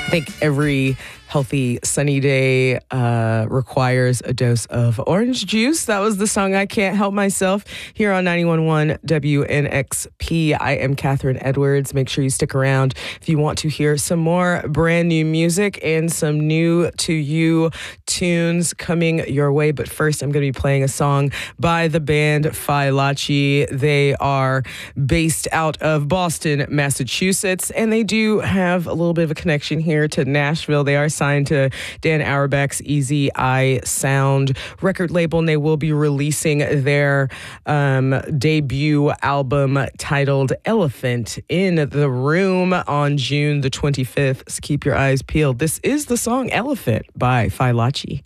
I think every healthy, sunny day requires a dose of orange juice. That was the song I Can't Help Myself here on 91.1 WNXP. I am Catherine Edwards. Make sure you stick around if you want to hear some more brand new music and some new to you tunes coming your way. But first, I'm going to be playing a song by the band Failacci. They are based out of Boston, Massachusetts, and they do have a little bit of a connection here to Nashville. They are signed to Dan Auerbach's Easy Eye Sound record label, and they will be releasing their debut album titled Elephant in the Room on June the 25th. So keep your eyes peeled. This is the song Elephant by Failacci.